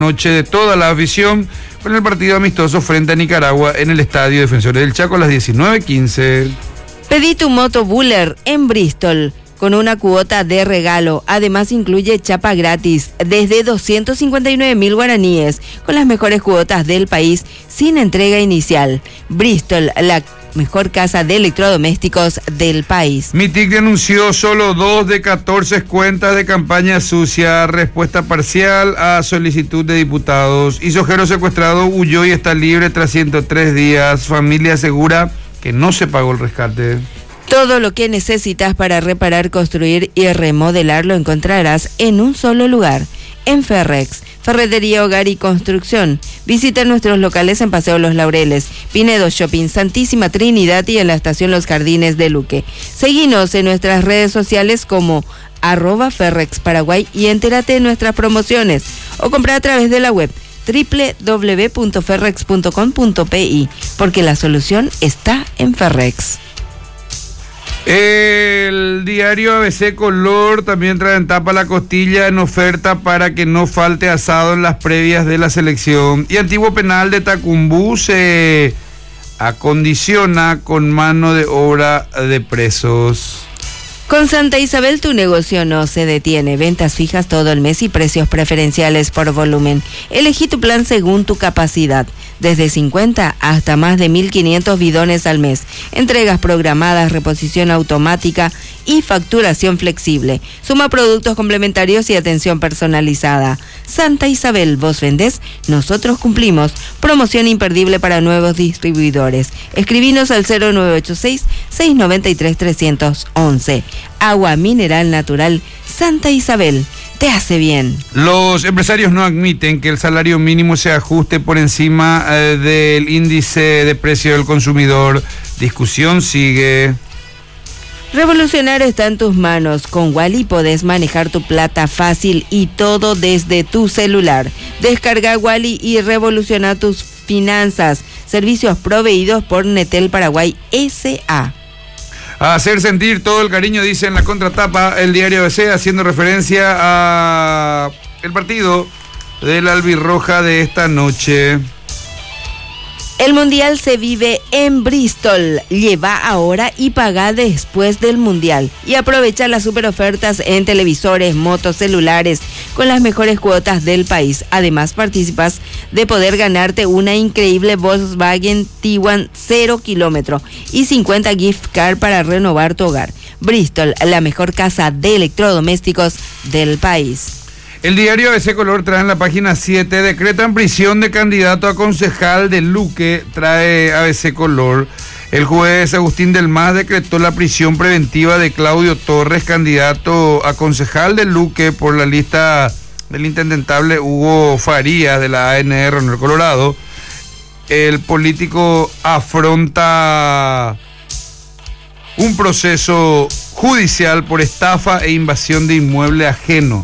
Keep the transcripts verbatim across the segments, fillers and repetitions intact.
noche de toda la afición con el partido amistoso frente a Nicaragua en el Estadio Defensores del Chaco a las diecinueve quince. Pedí tu moto Buller en Bristol con una cuota de regalo. Además incluye chapa gratis desde doscientos cincuenta y nueve mil guaraníes con las mejores cuotas del país sin entrega inicial. Bristol, la mejor casa de electrodomésticos del país. MITIC denunció solo dos de catorce cuentas de campaña sucia, respuesta parcial a solicitud de diputados. Isojero secuestrado huyó y está libre tras ciento tres días. Familia asegura que no se pagó el rescate. Todo lo que necesitas para reparar, construir y remodelar lo encontrarás en un solo lugar, en Ferrex, Ferretería, Hogar y Construcción. Visita nuestros locales en Paseo Los Laureles, Pinedo Shopping, Santísima Trinidad y en la estación Los Jardines de Luque. Seguinos en nuestras redes sociales como arroba Ferrex Paraguay y entérate de nuestras promociones o compra a través de la web doble u doble u doble u punto ferrex punto com punto pi, porque la solución está en Ferrex. El diario A B C Color también trae en tapa la costilla en oferta para que no falte asado en las previas de la selección. Y Antiguo Penal de Tacumbú se acondiciona con mano de obra de presos. Con Santa Isabel tu negocio no se detiene. Ventas fijas todo el mes y precios preferenciales por volumen. Elegí tu plan según tu capacidad. Desde cincuenta hasta más de mil quinientos bidones al mes. Entregas programadas, reposición automática y facturación flexible. Suma productos complementarios y atención personalizada. Santa Isabel, vos vendés, nosotros cumplimos. Promoción imperdible para nuevos distribuidores. Escribinos al cero nueve ocho seis, seis nueve tres, tres once. Agua mineral natural Santa Isabel. Te hace bien. Los empresarios no admiten que el salario mínimo se ajuste por encima eh, del índice de precio del consumidor. Discusión sigue. Revolucionar está en tus manos. Con Wally podés manejar tu plata fácil y todo desde tu celular. Descarga Wally y revoluciona tus finanzas. Servicios proveídos por Netel Paraguay S A A hacer sentir todo el cariño, dice en la contratapa el diario A B C, haciendo referencia a el partido de la albirroja de esta noche. El Mundial se vive en Bristol. Lleva ahora y paga después del Mundial. Y aprovecha las super ofertas en televisores, motos, celulares, con las mejores cuotas del país. Además, participas de poder ganarte una increíble Volkswagen Tiguan cero kilómetro y cincuenta gift card para renovar tu hogar. Bristol, la mejor casa de electrodomésticos del país. El diario A B C Color trae en la página siete, decretan prisión de candidato a concejal de Luque, trae A B C Color. El juez Agustín del Mas decretó la prisión preventiva de Claudio Torres, candidato a concejal de Luque por la lista del intendentable Hugo Farías de la A N R en el Colorado. El político afronta un proceso judicial por estafa e invasión de inmueble ajeno.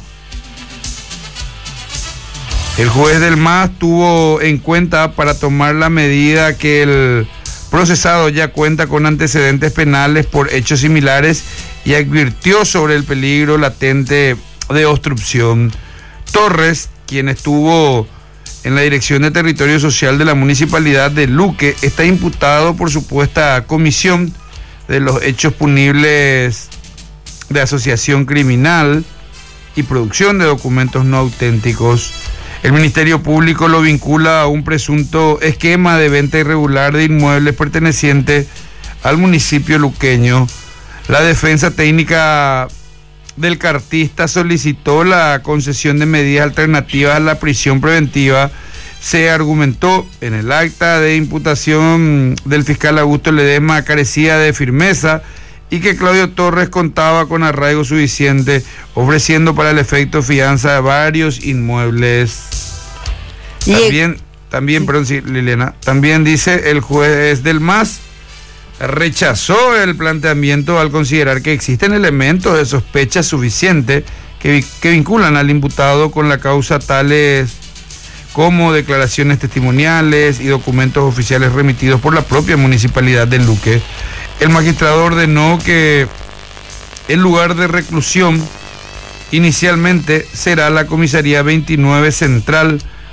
El juez del M A S tuvo en cuenta para tomar la medida que el procesado ya cuenta con antecedentes penales por hechos similares y advirtió sobre el peligro latente de obstrucción. Torres, quien estuvo en la Dirección de Territorio Social de la Municipalidad de Luque, está imputado por supuesta comisión de los hechos punibles de asociación criminal y producción de documentos no auténticos. El Ministerio Público lo vincula a un presunto esquema de venta irregular de inmuebles pertenecientes al municipio luqueño. La defensa técnica del cartista solicitó la concesión de medidas alternativas a la prisión preventiva. Se argumentó en el acta de imputación del fiscal Augusto Ledesma carecía de firmeza y que Claudio Torres contaba con arraigo suficiente, ofreciendo para el efecto fianza de varios inmuebles. También, también, perdón, sí, Liliana, también dice el juez del M A S rechazó el planteamiento al considerar que existen elementos de sospecha suficiente que, que vinculan al imputado con la causa, tales como declaraciones testimoniales y documentos oficiales remitidos por la propia municipalidad de Luque. El magistrado ordenó que el lugar de reclusión inicialmente será la comisaría veintinueve Central,